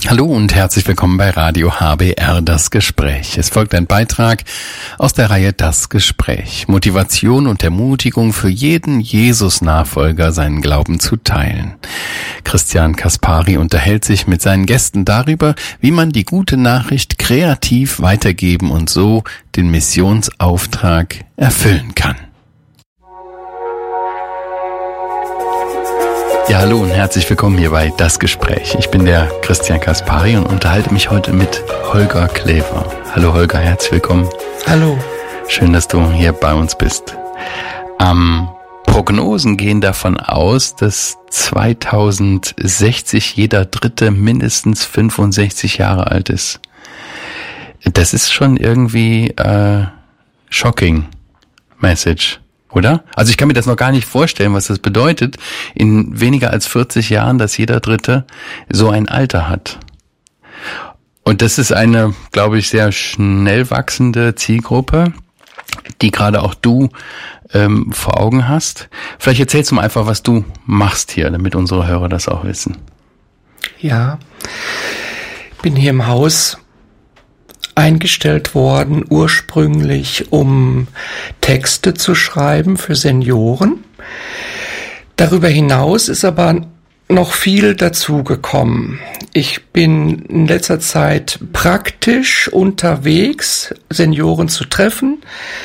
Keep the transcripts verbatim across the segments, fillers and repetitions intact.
Hallo und herzlich willkommen bei Radio H B R Das Gespräch. Es folgt ein Beitrag aus der Reihe Das Gespräch. Motivation und Ermutigung für jeden Jesus-Nachfolger, seinen Glauben zu teilen. Christian Kaspari unterhält sich mit seinen Gästen darüber, wie man die gute Nachricht kreativ weitergeben und so den Missionsauftrag erfüllen kann. Ja, hallo und herzlich willkommen hier bei Das Gespräch. Ich bin der Christian Kaspari und unterhalte mich heute mit Holger Klever. Hallo Holger, herzlich willkommen. Hallo. Schön, dass du hier bei uns bist. Ähm, Prognosen gehen davon aus, dass zweitausendsechzig jeder Dritte mindestens fünfundsechzig Jahre alt ist. Das ist schon irgendwie äh, shocking Message. Oder? Also ich kann mir das noch gar nicht vorstellen, was das bedeutet, in weniger als vierzig Jahren, dass jeder Dritte so ein Alter hat. Und das ist eine, glaube ich, sehr schnell wachsende Zielgruppe, die gerade auch du ähm, vor Augen hast. Vielleicht erzählst du mal einfach, was du machst hier, damit unsere Hörer das auch wissen. Ja, ich bin hier im Haus eingestellt worden, ursprünglich um Texte zu schreiben für Senioren. Darüber hinaus ist aber noch viel dazugekommen. Ich bin in letzter Zeit praktisch unterwegs, Senioren zu treffen,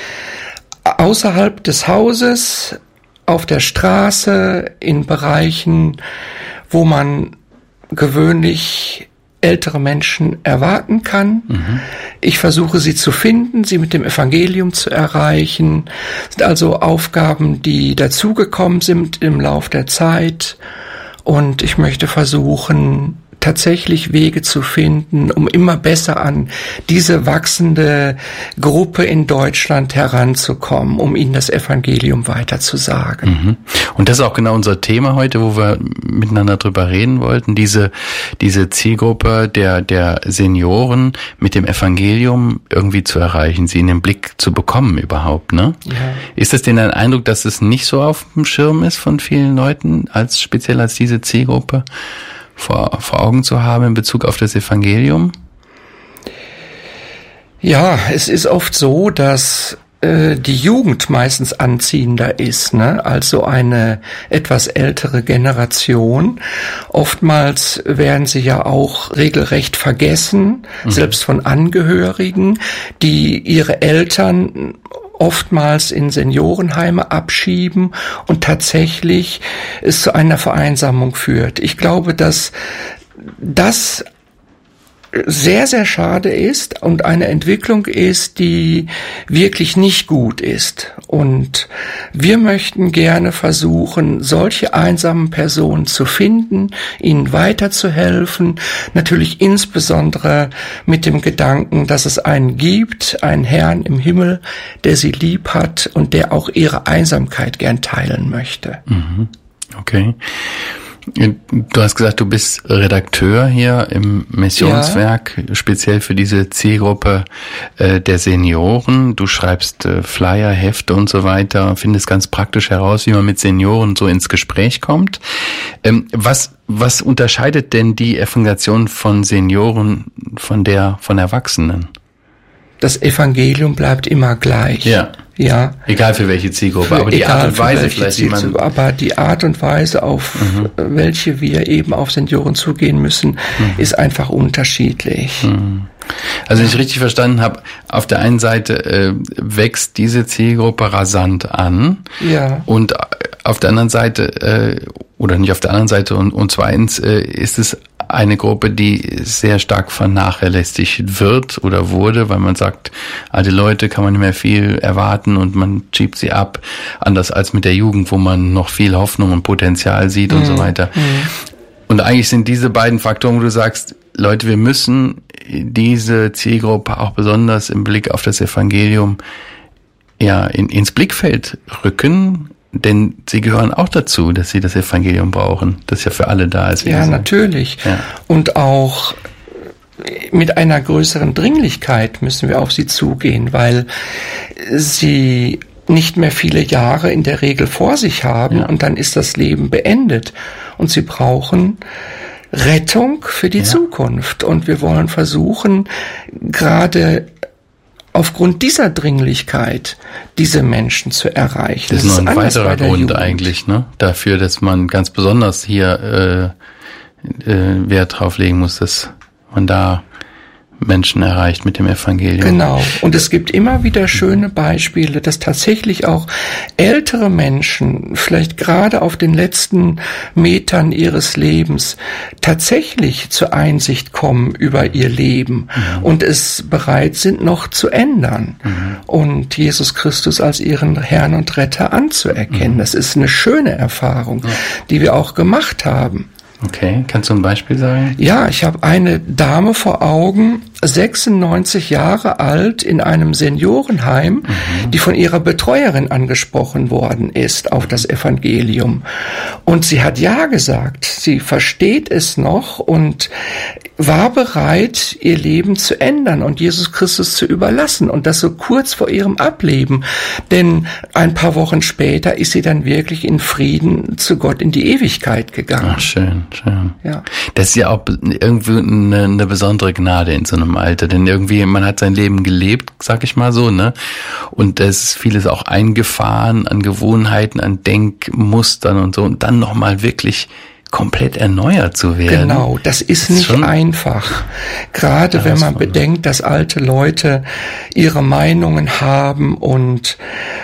außerhalb des Hauses, auf der Straße, in Bereichen, wo man gewöhnlich ältere Menschen erwarten kann. Mhm. Ich versuche sie zu finden, sie mit dem Evangelium zu erreichen. Das sind also Aufgaben, die dazugekommen sind im Lauf der Zeit. Und ich möchte versuchen, tatsächlich Wege zu finden, um immer besser an diese wachsende Gruppe in Deutschland heranzukommen, um ihnen das Evangelium weiterzusagen. Mhm. Und das ist auch genau unser Thema heute, wo wir miteinander drüber reden wollten, diese diese Zielgruppe der der Senioren mit dem Evangelium irgendwie zu erreichen, sie in den Blick zu bekommen überhaupt, ne? Ja. Ist das denn ein Eindruck, dass es nicht so auf dem Schirm ist von vielen Leuten, als speziell als diese Zielgruppe Vor, vor Augen zu haben in Bezug auf das Evangelium? Ja, es ist oft so, dass äh, die Jugend meistens anziehender ist, ne, als so eine etwas ältere Generation. Oftmals werden sie ja auch regelrecht vergessen, mhm. selbst von Angehörigen, die ihre Eltern oftmals in Seniorenheime abschieben und tatsächlich es zu einer Vereinsamung führt. Ich glaube, dass das sehr, sehr schade ist und eine Entwicklung ist, die wirklich nicht gut ist. Und wir möchten gerne versuchen, solche einsamen Personen zu finden, ihnen weiterzuhelfen, natürlich insbesondere mit dem Gedanken, dass es einen gibt, einen Herrn im Himmel, der sie lieb hat und der auch ihre Einsamkeit gern teilen möchte. Okay. Du hast gesagt, du bist Redakteur hier im Missionswerk, ja. Speziell für diese Zielgruppe äh, der Senioren. Du schreibst äh, Flyer, Hefte und so weiter, findest ganz praktisch heraus, wie man mit Senioren so ins Gespräch kommt. Ähm, was was unterscheidet denn die Evangelisation von Senioren von der von Erwachsenen? Das Evangelium bleibt immer gleich. Ja. Ja. Egal für welche Zielgruppe, für, aber die Art und Weise vielleicht, wie man... Aber die Art und Weise, auf mhm. welche wir eben auf Senioren zugehen müssen, mhm. ist einfach unterschiedlich. Mhm. Also wenn ich richtig verstanden habe, auf der einen Seite äh, wächst diese Zielgruppe rasant an, ja. und auf der anderen Seite, äh, oder nicht auf der anderen Seite, und, und zweitens äh, ist es eine Gruppe, die sehr stark vernachlässigt wird oder wurde, weil man sagt, alte Leute kann man nicht mehr viel erwarten und man schiebt sie ab, anders als mit der Jugend, wo man noch viel Hoffnung und Potenzial sieht mhm. und so weiter. Mhm. Und eigentlich sind diese beiden Faktoren, wo du sagst, Leute, wir müssen diese Zielgruppe auch besonders im Blick auf das Evangelium ja in, ins Blickfeld rücken, denn sie gehören auch dazu, dass sie das Evangelium brauchen, das ja für alle da ist. Ja, natürlich. Ja. Und auch mit einer größeren Dringlichkeit müssen wir auf sie zugehen, weil sie nicht mehr viele Jahre in der Regel vor sich haben, ja. und dann ist das Leben beendet. Und sie brauchen Rettung für die ja. Zukunft. Und wir wollen versuchen, gerade aufgrund dieser Dringlichkeit diese Menschen zu erreichen. Das ist noch ein weiterer Grund Jugend. eigentlich, ne? Dafür, dass man ganz besonders hier äh, äh, Wert drauf legen muss, dass man da Menschen erreicht mit dem Evangelium. Genau. Und es gibt immer wieder schöne Beispiele, dass tatsächlich auch ältere Menschen, vielleicht gerade auf den letzten Metern ihres Lebens, tatsächlich zur Einsicht kommen über ihr Leben mhm. und es bereit sind, noch zu ändern mhm. und Jesus Christus als ihren Herrn und Retter anzuerkennen. Mhm. Das ist eine schöne Erfahrung, ja. die wir auch gemacht haben. Okay, kannst du ein Beispiel sagen? Ja, ich habe eine Dame vor Augen, sechsundneunzig Jahre alt, in einem Seniorenheim, mhm. die von ihrer Betreuerin angesprochen worden ist auf das Evangelium. Und sie hat ja gesagt, sie versteht es noch und war bereit, ihr Leben zu ändern und Jesus Christus zu überlassen und das so kurz vor ihrem Ableben. Denn ein paar Wochen später ist sie dann wirklich in Frieden zu Gott in die Ewigkeit gegangen. Ach, schön, schön. Ja. Das ist ja auch irgendwie eine, eine besondere Gnade in so einem Alter, denn irgendwie, man hat sein Leben gelebt, sag ich mal so, ne? Und da ist vieles auch eingefahren an Gewohnheiten, an Denkmustern und so und dann nochmal wirklich komplett erneuert zu werden. Genau, das ist, das ist nicht einfach. Gerade wenn man bedenkt, dass alte Leute ihre Meinungen haben und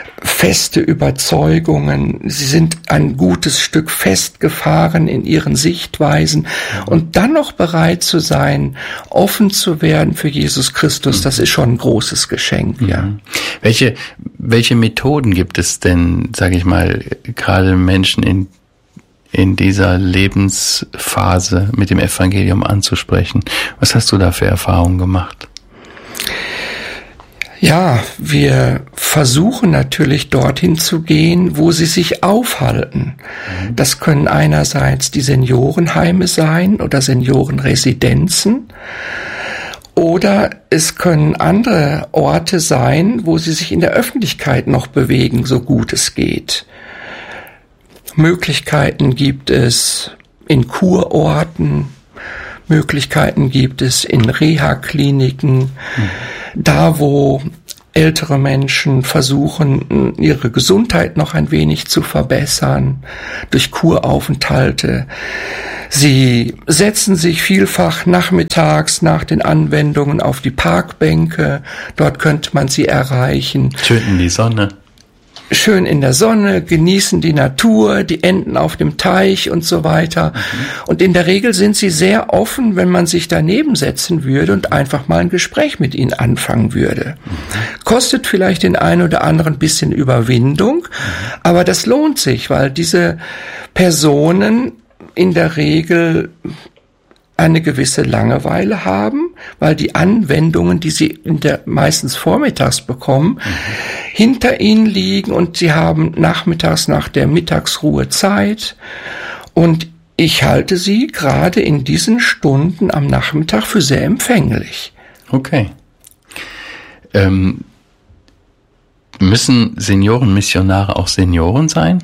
feste Überzeugungen. Sie sind ein gutes Stück festgefahren in ihren Sichtweisen und dann noch bereit zu sein, offen zu werden für Jesus Christus, das ist schon ein großes Geschenk, ja. Welche, welche Methoden gibt es denn, sage ich mal, gerade Menschen in in dieser Lebensphase mit dem Evangelium anzusprechen? Was hast du da für Erfahrungen gemacht? Ja, wir versuchen natürlich dorthin zu gehen, wo sie sich aufhalten. Mhm. Das können einerseits die Seniorenheime sein oder Seniorenresidenzen. Oder es können andere Orte sein, wo sie sich in der Öffentlichkeit noch bewegen, so gut es geht. Möglichkeiten gibt es in Kurorten, Möglichkeiten gibt es in Reha-Kliniken, mhm. da wo ältere Menschen versuchen, ihre Gesundheit noch ein wenig zu verbessern durch Kuraufenthalte. Sie setzen sich vielfach nachmittags nach den Anwendungen auf die Parkbänke, dort könnte man sie erreichen. Schön in die Sonne. Schön in der Sonne, genießen die Natur, die Enten auf dem Teich und so weiter. Mhm. Und in der Regel sind sie sehr offen, wenn man sich daneben setzen würde und einfach mal ein Gespräch mit ihnen anfangen würde. Mhm. Kostet vielleicht den einen oder anderen ein bisschen Überwindung, mhm. aber das lohnt sich, weil diese Personen in der Regel eine gewisse Langeweile haben, weil die Anwendungen, die sie in der meistens vormittags bekommen, mhm. hinter ihnen liegen und sie haben nachmittags nach der Mittagsruhe Zeit. Und ich halte sie gerade in diesen Stunden am Nachmittag für sehr empfänglich. Okay. Ähm, müssen Seniorenmissionare auch Senioren sein?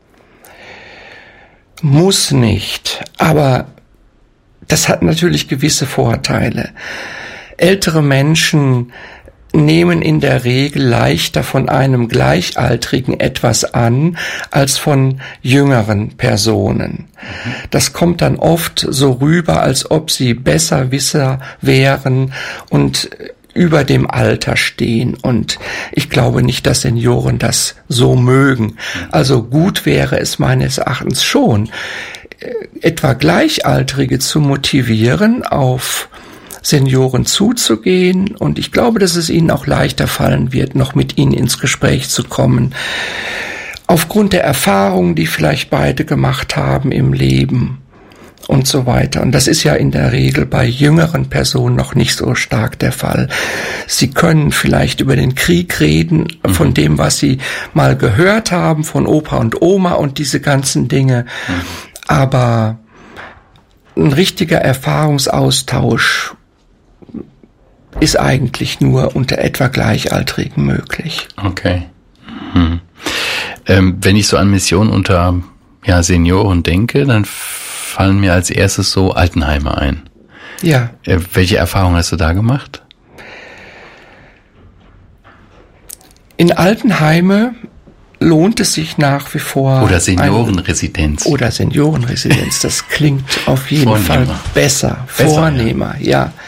Muss nicht, aber das hat natürlich gewisse Vorteile. Ältere Menschen nehmen in der Regel leichter von einem Gleichaltrigen etwas an als von jüngeren Personen. Das kommt dann oft so rüber, als ob sie Besserwisser wären und über dem Alter stehen. Und ich glaube nicht, dass Senioren das so mögen. Also gut wäre es meines Erachtens schon, etwa Gleichaltrige zu motivieren, auf Senioren zuzugehen. Und ich glaube, dass es ihnen auch leichter fallen wird, noch mit ihnen ins Gespräch zu kommen. Aufgrund der Erfahrungen, die vielleicht beide gemacht haben im Leben und so weiter. Und das ist ja in der Regel bei jüngeren Personen noch nicht so stark der Fall. Sie können vielleicht über den Krieg reden, mhm. von dem, was sie mal gehört haben, von Opa und Oma und diese ganzen Dinge. Mhm. Aber ein richtiger Erfahrungsaustausch ist eigentlich nur unter etwa Gleichaltrigen möglich. Okay. Hm. Ähm, wenn ich so an Mission unter ja, Senioren denke, dann fallen mir als erstes so Altenheime ein. Ja. Äh, welche Erfahrungen hast du da gemacht? In Altenheime lohnt es sich nach wie vor. Oder Seniorenresidenz. Ein, oder Seniorenresidenz. Das klingt auf jeden Vornehmer. Fall besser. besser Vornehmer, ja. ja.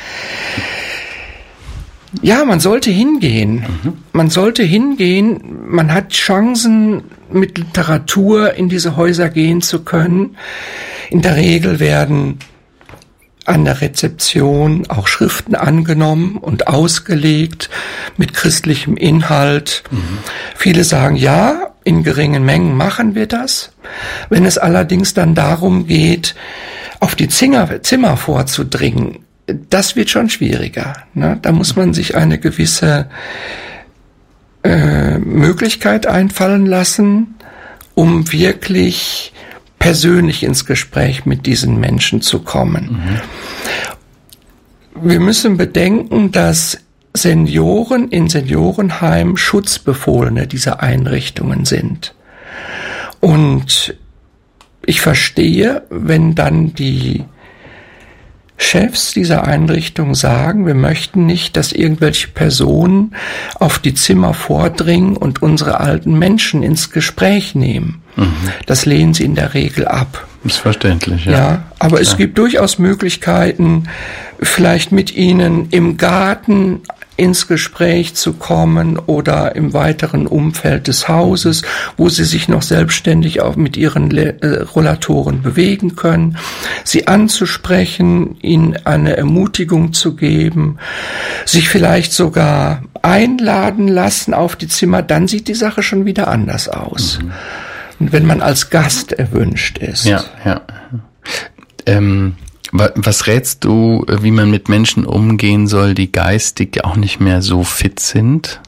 Ja, man sollte hingehen. Mhm. Man sollte hingehen. Man hat Chancen, mit Literatur in diese Häuser gehen zu können. In der Regel werden an der Rezeption auch Schriften angenommen und ausgelegt mit christlichem Inhalt. Mhm. Viele sagen, ja, in geringen Mengen machen wir das. Wenn es allerdings dann darum geht, auf die Zimmer, Zimmer vorzudringen, das wird schon schwieriger. Ne? Da muss man sich eine gewisse äh, Möglichkeit einfallen lassen, um wirklich persönlich ins Gespräch mit diesen Menschen zu kommen. Mhm. Wir müssen bedenken, dass Senioren in Seniorenheimen Schutzbefohlene dieser Einrichtungen sind. Und ich verstehe, wenn dann die Chefs dieser Einrichtung sagen, wir möchten nicht, dass irgendwelche Personen auf die Zimmer vordringen und unsere alten Menschen ins Gespräch nehmen. Mhm. Das lehnen sie in der Regel ab. Das ist verständlich, ja. Ja, aber ja. Es gibt durchaus Möglichkeiten, vielleicht mit ihnen im Garten ins Gespräch zu kommen oder im weiteren Umfeld des Hauses, wo sie sich noch selbstständig auch mit ihren Le- äh, Rollatoren bewegen können, sie anzusprechen, ihnen eine Ermutigung zu geben, sich vielleicht sogar einladen lassen auf die Zimmer, dann sieht die Sache schon wieder anders aus. Mhm. Und wenn man als Gast erwünscht ist. Ja, ja. Ähm Was rätst du, wie man mit Menschen umgehen soll, die geistig auch nicht mehr so fit sind?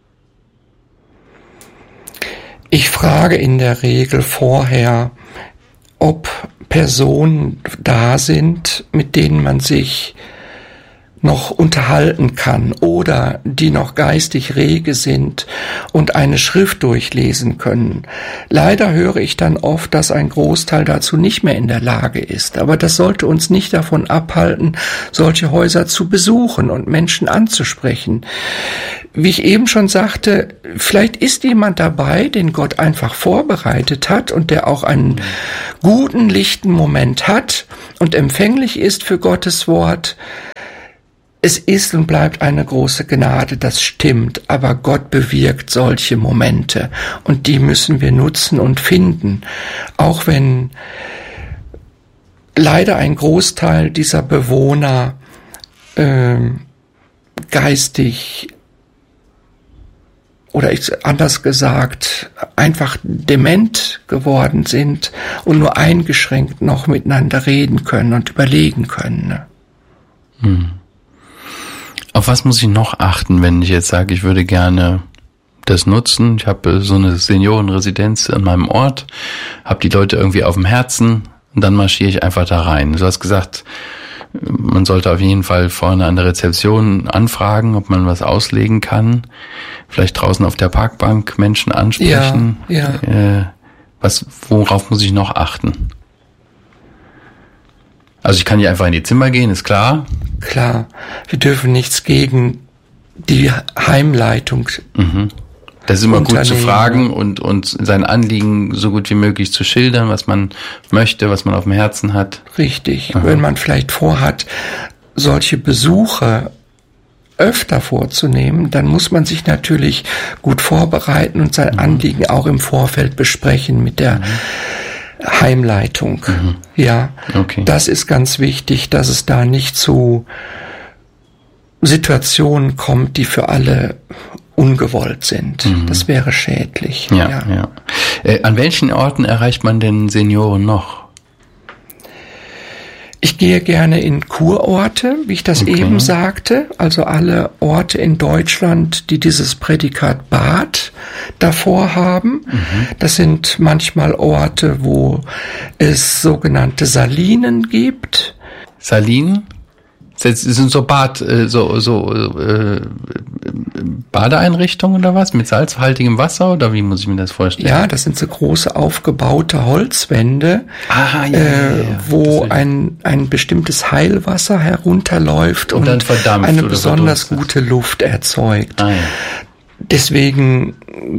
Ich frage in der Regel vorher, ob Personen da sind, mit denen man sich noch unterhalten kann oder die noch geistig rege sind und eine Schrift durchlesen können. Leider höre ich dann oft, dass ein Großteil dazu nicht mehr in der Lage ist. Aber das sollte uns nicht davon abhalten, solche Häuser zu besuchen und Menschen anzusprechen. Wie ich eben schon sagte, vielleicht ist jemand dabei, den Gott einfach vorbereitet hat und der auch einen guten, lichten Moment hat und empfänglich ist für Gottes Wort. Es ist und bleibt eine große Gnade, das stimmt, aber Gott bewirkt solche Momente und die müssen wir nutzen und finden, auch wenn leider ein Großteil dieser Bewohner äh, geistig oder ich, anders gesagt einfach dement geworden sind und nur eingeschränkt noch miteinander reden können und überlegen können. Ne? Hm. Auf was muss ich noch achten, wenn ich jetzt sage, ich würde gerne das nutzen? Ich habe so eine Seniorenresidenz an meinem Ort, habe die Leute irgendwie auf dem Herzen und dann marschiere ich einfach da rein. Du hast gesagt, man sollte auf jeden Fall vorne an der Rezeption anfragen, ob man was auslegen kann. Vielleicht draußen auf der Parkbank Menschen ansprechen. Ja, ja. Äh, was, worauf muss ich noch achten? Also ich kann hier einfach in die Zimmer gehen, ist klar. Klar, wir dürfen nichts gegen die Heimleitung. Mhm. Das ist immer gut zu fragen und, und sein Anliegen so gut wie möglich zu schildern, was man möchte, was man auf dem Herzen hat. Richtig. Aha. Wenn man vielleicht vorhat, solche Besuche öfter vorzunehmen, dann muss man sich natürlich gut vorbereiten und sein mhm. Anliegen auch im Vorfeld besprechen mit der mhm. Heimleitung. Mhm. Ja, okay. Das ist ganz wichtig, dass es da nicht zu Situationen kommt, die für alle ungewollt sind. Mhm. Das wäre schädlich. Ja, ja. ja. Äh, an welchen Orten erreicht man denn Senioren noch? Ich gehe gerne in Kurorte, wie ich das okay. eben sagte, also alle Orte in Deutschland, die dieses Prädikat Bad davor haben. Mhm. Das sind manchmal Orte, wo es sogenannte Salinen gibt. Salinen? Das sind so Bad, so, so äh, Badeeinrichtungen oder was? Mit salzhaltigem Wasser oder wie muss ich mir das vorstellen? Ja, das sind so große aufgebaute Holzwände, Aha, ja, äh, ja, ja. wo ein, ein bestimmtes Heilwasser herunterläuft und, und dann verdampft eine oder besonders verdunstet. gute Luft erzeugt. Ah, ja. Deswegen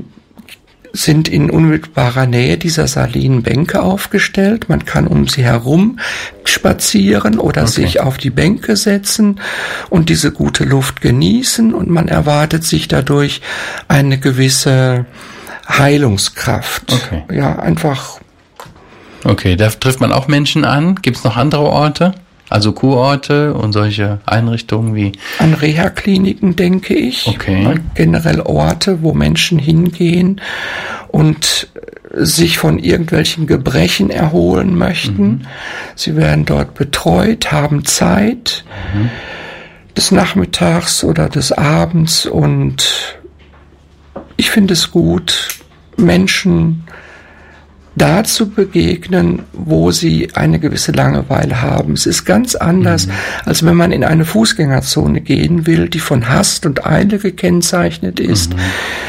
sind in unmittelbarer Nähe dieser Salinen Bänke aufgestellt. Man kann um sie herum spazieren oder okay. sich auf die Bänke setzen und diese gute Luft genießen, und man erwartet sich dadurch eine gewisse Heilungskraft. Okay. Ja, einfach. Okay, da trifft man auch Menschen an. Gibt es noch andere Orte? Also Kurorte und solche Einrichtungen wie? An Reha-Kliniken, denke ich. Okay. Generell Orte, wo Menschen hingehen und sich von irgendwelchen Gebrechen erholen möchten. Mhm. Sie werden dort betreut, haben Zeit mhm. des Nachmittags oder des Abends, und ich finde es gut, Menschen da zu begegnen, wo sie eine gewisse Langeweile haben. Es ist ganz anders, mhm. als wenn man in eine Fußgängerzone gehen will, die von Hast und Eile gekennzeichnet ist. Mhm.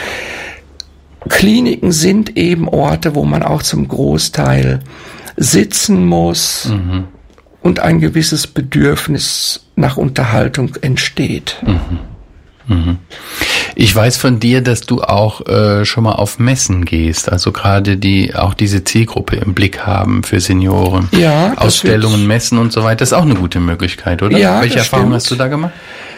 Kliniken sind eben Orte, wo man auch zum Großteil sitzen muss mhm. und ein gewisses Bedürfnis nach Unterhaltung entsteht. Mhm. Mhm. Ich weiß von dir, dass du auch äh, schon mal auf Messen gehst, also gerade die auch diese Zielgruppe im Blick haben für Senioren. Ja, Ausstellungen, Messen und so weiter, das ist auch eine gute Möglichkeit, oder? Ja, welche Erfahrungen hast du da gemacht?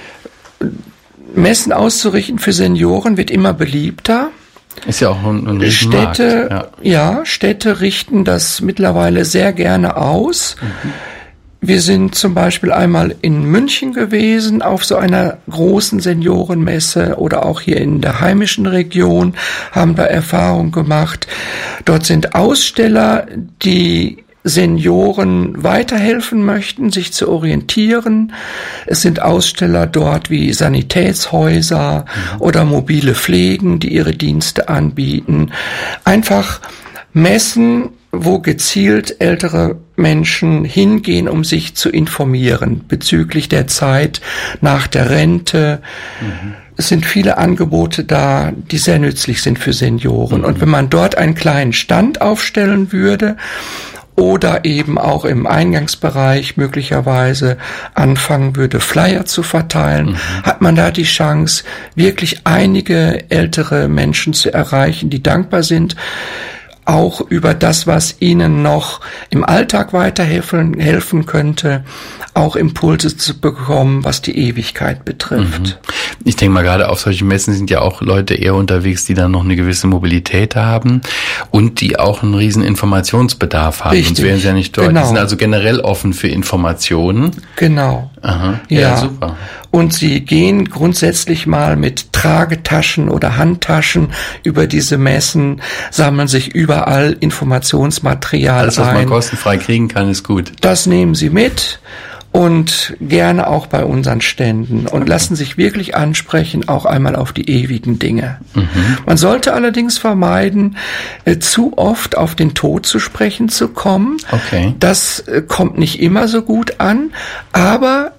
Messen auszurichten für Senioren wird immer beliebter. Ist ja auch ein, ein Städte, ja. ja, Städte richten das mittlerweile sehr gerne aus. Mhm. Wir sind zum Beispiel einmal in München gewesen auf so einer großen Seniorenmesse, oder auch hier in der heimischen Region haben da Erfahrung gemacht. Dort sind Aussteller, die Senioren weiterhelfen möchten, sich zu orientieren. Es sind Aussteller dort wie Sanitätshäuser mhm. oder mobile Pflegen, die ihre Dienste anbieten. Einfach Messen, wo gezielt ältere Menschen hingehen, um sich zu informieren bezüglich der Zeit nach der Rente. Mhm. Es sind viele Angebote da, die sehr nützlich sind für Senioren. Mhm. Und wenn man dort einen kleinen Stand aufstellen würde oder eben auch im Eingangsbereich möglicherweise anfangen würde, Flyer zu verteilen, mhm. hat man da die Chance, wirklich einige ältere Menschen zu erreichen, die dankbar sind, auch über das, was ihnen noch im Alltag weiterhelfen helfen könnte, auch Impulse zu bekommen, was die Ewigkeit betrifft. Ich denke mal, gerade auf solchen Messen sind ja auch Leute eher unterwegs, die dann noch eine gewisse Mobilität haben und die auch einen riesen Informationsbedarf haben. Richtig, sonst wären sie ja nicht dort. Genau. Die sind also generell offen für Informationen. Genau. Aha. Ja, ja, super. Und sie gehen grundsätzlich mal mit Tragetaschen oder Handtaschen über diese Messen, sammeln sich überall Informationsmaterial Alles, was ein. man kostenfrei kriegen kann, ist gut. Das nehmen sie mit und gerne auch bei unseren Ständen und lassen sich wirklich ansprechen, auch einmal auf die ewigen Dinge. Mhm. Man sollte allerdings vermeiden, äh, zu oft auf den Tod zu sprechen zu kommen. Okay. Das äh, kommt nicht immer so gut an, aber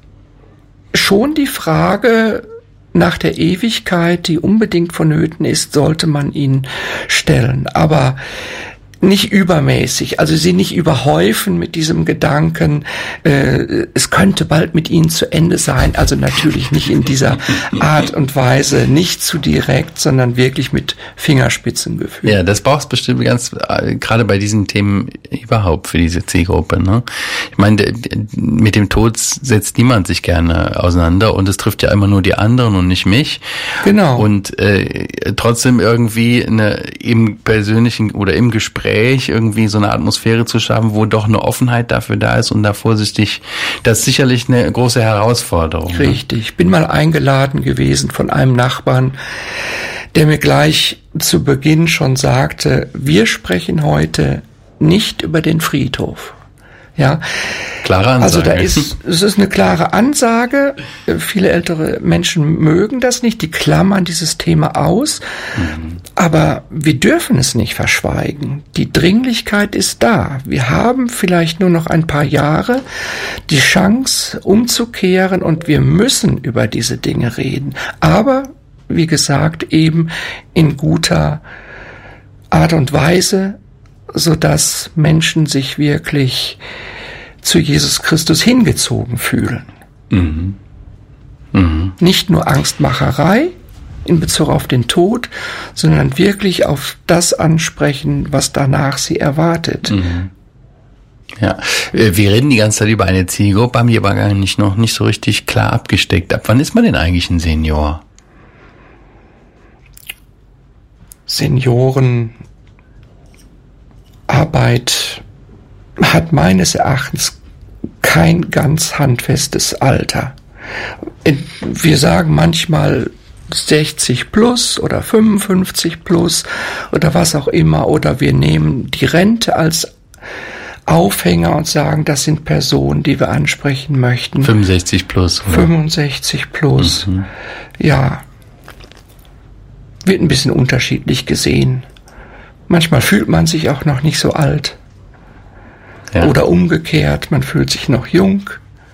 schon die Frage nach der Ewigkeit, die unbedingt vonnöten ist, sollte man ihn stellen. Aber nicht übermäßig, also sie nicht überhäufen mit diesem Gedanken, äh, es könnte bald mit ihnen zu Ende sein. Also natürlich nicht in dieser Art und Weise, nicht zu direkt, sondern wirklich mit Fingerspitzengefühl. Ja, das brauchst bestimmt ganz, äh, gerade bei diesen Themen überhaupt für diese Zielgruppe, ne? Ich meine, mit dem Tod setzt niemand sich gerne auseinander und es trifft ja immer nur die anderen und nicht mich. Genau. Und äh, trotzdem irgendwie eine im persönlichen oder im Gespräch irgendwie so eine Atmosphäre zu schaffen, wo doch eine Offenheit dafür da ist und da vorsichtig, das ist sicherlich eine große Herausforderung. Richtig. Ich bin mal eingeladen gewesen von einem Nachbarn, der mir gleich zu Beginn schon sagte, wir sprechen heute nicht über den Friedhof. Ja. Klare Ansage. Also da ist, es ist eine klare Ansage. Viele ältere Menschen mögen das nicht, die klammern dieses Thema aus. Mhm. Aber wir dürfen es nicht verschweigen. Die Dringlichkeit ist da. Wir haben vielleicht nur noch ein paar Jahre die Chance umzukehren und wir müssen über diese Dinge reden. Aber, wie gesagt, eben in guter Art und Weise, sodass Menschen sich wirklich zu Jesus Christus hingezogen fühlen. Mhm. Mhm. Nicht nur Angstmacherei in Bezug auf den Tod, sondern wirklich auf das ansprechen, was danach sie erwartet. Mhm. Ja, wir reden die ganze Zeit über eine Zielgruppe, haben die aber gar nicht noch nicht so richtig klar abgesteckt. Ab wann ist man denn eigentlich ein Senior? Seniorenarbeit hat meines Erachtens kein ganz handfestes Alter. Wir sagen manchmal sechzig plus oder fünfundfünfzig plus oder was auch immer, oder wir nehmen die Rente als Aufhänger und sagen, das sind Personen, die wir ansprechen möchten. fünfundsechzig plus. Oder? fünfundsechzig plus. Mhm. Ja. Wird ein bisschen unterschiedlich gesehen. Manchmal fühlt man sich auch noch nicht so alt. Ja. Oder umgekehrt, man fühlt sich noch jung.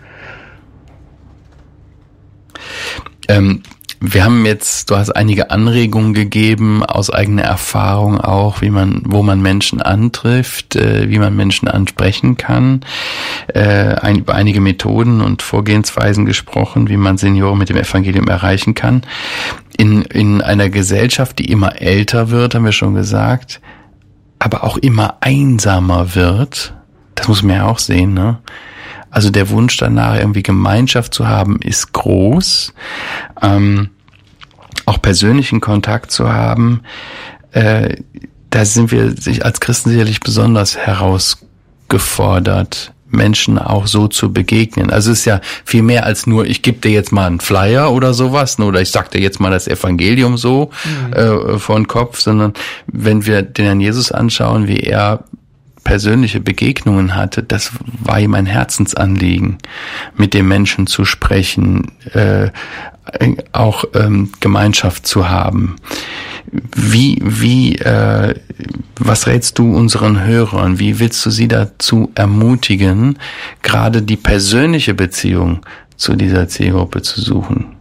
Ähm, wir haben jetzt, du hast einige Anregungen gegeben, aus eigener Erfahrung auch, wie man, wo man Menschen antrifft, äh, wie man Menschen ansprechen kann, äh, ein, über einige Methoden und Vorgehensweisen gesprochen, wie man Senioren mit dem Evangelium erreichen kann. In, in einer Gesellschaft, die immer älter wird, haben wir schon gesagt, aber auch immer einsamer wird, das muss man ja auch sehen, ne? Also der Wunsch danach, irgendwie Gemeinschaft zu haben, ist groß. Ähm, auch persönlichen Kontakt zu haben, äh, da sind wir als Christen sicherlich besonders herausgefordert, Menschen auch so zu begegnen. Also es ist ja viel mehr als nur, ich gebe dir jetzt mal einen Flyer oder sowas, oder ich sag dir jetzt mal das Evangelium so mhm. äh, vor den Kopf, sondern wenn wir den Herrn Jesus anschauen, wie er persönliche Begegnungen hatte, das war ihm ein Herzensanliegen, mit dem Menschen zu sprechen, äh, auch ähm, Gemeinschaft zu haben. Wie, wie, äh, was rätst du unseren Hörern? Wie willst du sie dazu ermutigen, gerade die persönliche Beziehung zu dieser Zielgruppe zu suchen?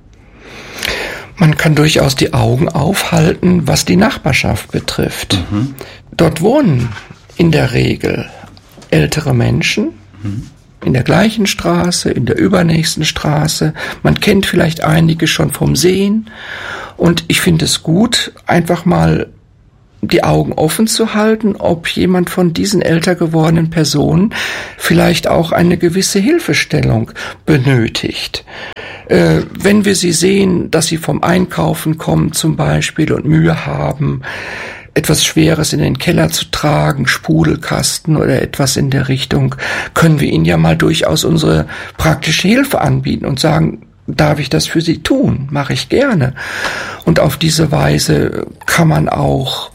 Man kann durchaus die Augen aufhalten, was die Nachbarschaft betrifft. Mhm. Dort wohnen in der Regel ältere Menschen, mhm. in der gleichen Straße, in der übernächsten Straße. Man kennt vielleicht einige schon vom Sehen. Und ich finde es gut, einfach mal die Augen offen zu halten, ob jemand von diesen älter gewordenen Personen vielleicht auch eine gewisse Hilfestellung benötigt. Äh, wenn wir sie sehen, dass sie vom Einkaufen kommen zum Beispiel und Mühe haben, etwas Schweres in den Keller zu tragen, Sprudelkasten oder etwas in der Richtung, können wir ihnen ja mal durchaus unsere praktische Hilfe anbieten und sagen, darf ich das für Sie tun? Mache ich gerne. Und auf diese Weise kann man auch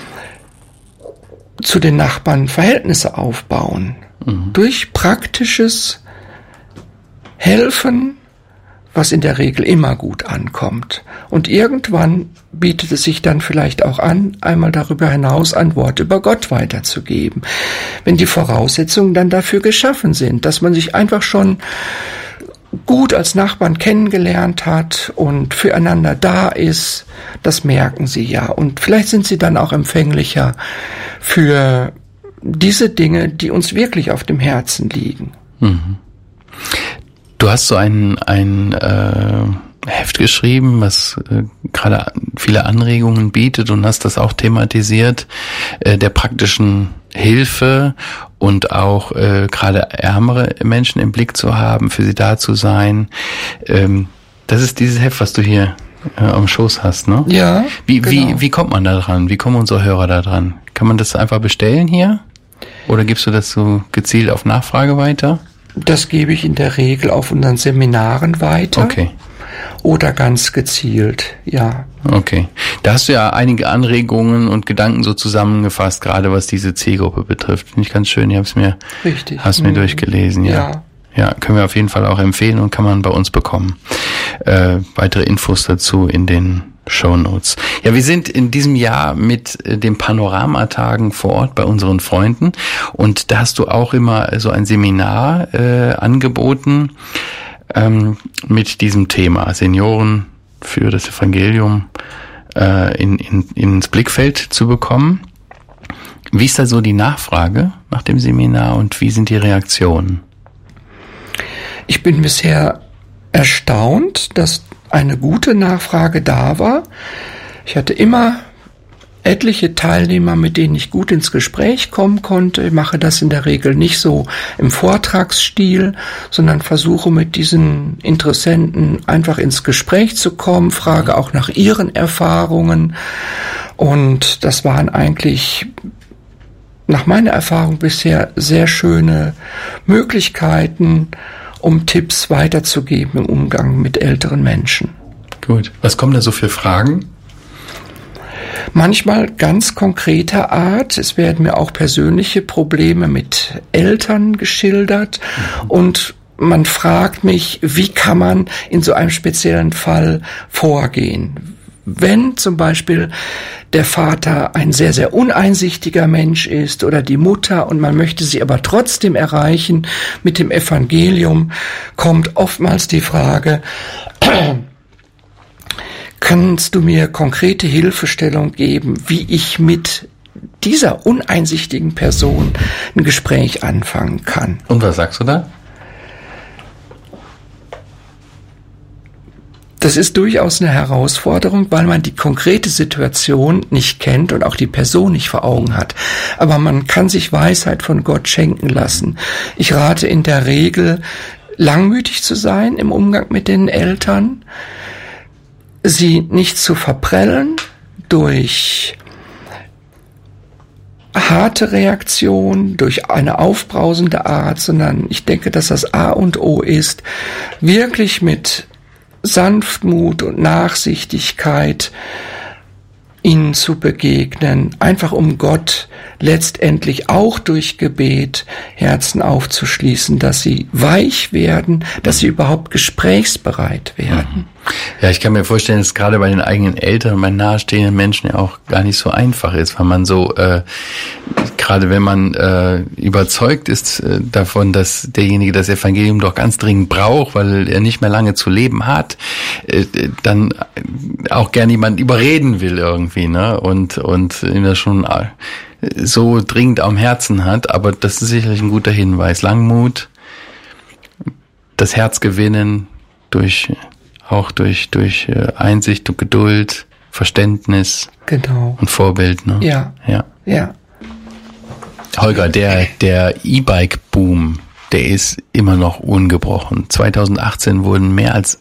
zu den Nachbarn Verhältnisse aufbauen. Mhm. Durch praktisches Helfen, was in der Regel immer gut ankommt. Und irgendwann bietet es sich dann vielleicht auch an, einmal darüber hinaus ein Wort über Gott weiterzugeben. Wenn die Voraussetzungen dann dafür geschaffen sind, dass man sich einfach schon gut als Nachbarn kennengelernt hat und füreinander da ist, das merken sie ja. Und vielleicht sind sie dann auch empfänglicher für diese Dinge, die uns wirklich auf dem Herzen liegen. Mhm. Du hast so ein, ein äh, Heft geschrieben, was äh, gerade viele Anregungen bietet und hast das auch thematisiert, äh, der praktischen Hilfe und auch äh, gerade ärmere Menschen im Blick zu haben, für sie da zu sein. Ähm, das ist dieses Heft, was du hier äh, am Schoß hast, ne? Ja, wie, genau. wie, wie kommt man da dran? Wie kommen unsere Hörer da dran? Kann man das einfach bestellen hier? Oder gibst du das so gezielt auf Nachfrage weiter? Das gebe ich in der Regel auf unseren Seminaren weiter. Okay. oder ganz gezielt, ja. Okay. Da hast du ja einige Anregungen und Gedanken so zusammengefasst, gerade was diese Zielgruppe betrifft. Finde ich ganz schön. Ich habe es mir, Richtig. Hast mir mhm. durchgelesen, ja. ja. Ja, können wir auf jeden Fall auch empfehlen und kann man bei uns bekommen. Äh, weitere Infos dazu in den Shownotes. Ja, wir sind in diesem Jahr mit äh, den Panoramatagen vor Ort bei unseren Freunden und da hast du auch immer so ein Seminar äh, angeboten ähm, mit diesem Thema Senioren für das Evangelium äh, in, in, ins Blickfeld zu bekommen. Wie ist da so die Nachfrage nach dem Seminar und wie sind die Reaktionen? Ich bin bisher erstaunt, dass eine gute Nachfrage da war. Ich hatte immer etliche Teilnehmer, mit denen ich gut ins Gespräch kommen konnte. Ich mache das in der Regel nicht so im Vortragsstil, sondern versuche mit diesen Interessenten einfach ins Gespräch zu kommen, frage auch nach ihren Erfahrungen. Und das waren eigentlich nach meiner Erfahrung bisher sehr schöne Möglichkeiten, um Tipps weiterzugeben im Umgang mit älteren Menschen. Gut. Was kommen da so für Fragen? Manchmal ganz konkreter Art. Es werden mir auch persönliche Probleme mit Eltern geschildert. Mhm. Und man fragt mich, wie kann man in so einem speziellen Fall vorgehen? Wenn zum Beispiel der Vater ein sehr, sehr uneinsichtiger Mensch ist oder die Mutter und man möchte sie aber trotzdem erreichen mit dem Evangelium, kommt oftmals die Frage, kannst du mir konkrete Hilfestellung geben, wie ich mit dieser uneinsichtigen Person ein Gespräch anfangen kann? Und was sagst du da? Das ist durchaus eine Herausforderung, weil man die konkrete Situation nicht kennt und auch die Person nicht vor Augen hat. Aber man kann sich Weisheit von Gott schenken lassen. Ich rate in der Regel, langmütig zu sein im Umgang mit den Eltern, sie nicht zu verprellen durch harte Reaktion, durch eine aufbrausende Art, sondern ich denke, dass das A und O ist, wirklich mit Sanftmut und Nachsichtigkeit ihnen zu begegnen, einfach um Gott letztendlich auch durch Gebet Herzen aufzuschließen, dass sie weich werden, dass sie überhaupt gesprächsbereit werden. Ja, ich kann mir vorstellen, dass es gerade bei den eigenen Eltern, bei nahestehenden Menschen ja auch gar nicht so einfach ist, weil man so, äh, gerade wenn man äh, überzeugt ist äh, davon, dass derjenige das Evangelium doch ganz dringend braucht, weil er nicht mehr lange zu leben hat, äh, dann auch gerne jemand überreden will irgendwie, ne? Und und ihn das schon so dringend am Herzen hat. Aber das ist sicherlich ein guter Hinweis. Langmut, das Herz gewinnen durch auch durch durch Einsicht und Geduld, Verständnis, genau, und Vorbild, ne? Ja, ja, ja. Holger, der der E-Bike-Boom, der ist immer noch ungebrochen. zweitausendachtzehn wurden mehr als